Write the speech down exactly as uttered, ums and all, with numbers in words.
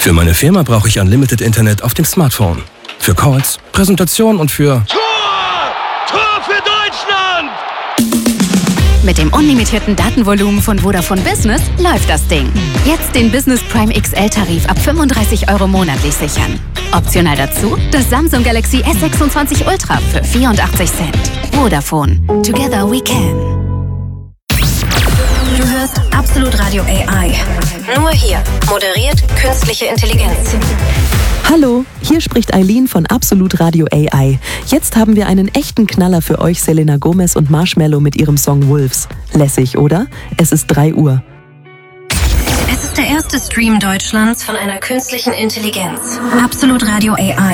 Für meine Firma brauche ich Unlimited Internet auf dem Smartphone. Für Calls, Präsentation und für... Tor! Tor für Deutschland! Mit dem unlimitierten Datenvolumen von Vodafone Business läuft das Ding. Jetzt den Business Prime X L-Tarif ab fünfunddreißig Euro monatlich sichern. Optional dazu das Samsung Galaxy S sechsundzwanzig Ultra für vierundachtzig Cent. Vodafone. Together we can. Du hörst Absolut Radio A I. Nur hier. Moderiert künstliche Intelligenz. Hallo, hier spricht Eileen von Absolut Radio A I. Jetzt haben wir einen echten Knaller für euch, Selena Gomez und Marshmello mit ihrem Song Wolves. Lässig, oder? Es ist drei Uhr. Es ist der erste Stream Deutschlands von einer künstlichen Intelligenz. Absolut Radio A I.